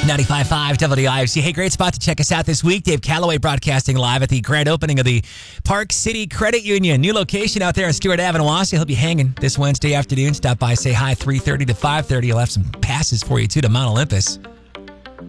95.5 WIFC. Hey, great spot to check us out this week. Dave Calloway broadcasting live at the grand opening of the Park City Credit Union. New location out there on Stewart Avenue, Wassy. He'll be hanging this Wednesday afternoon. Stop by, say hi, 3:30 to 5:30. He'll have some passes for you, too, to Mount Olympus.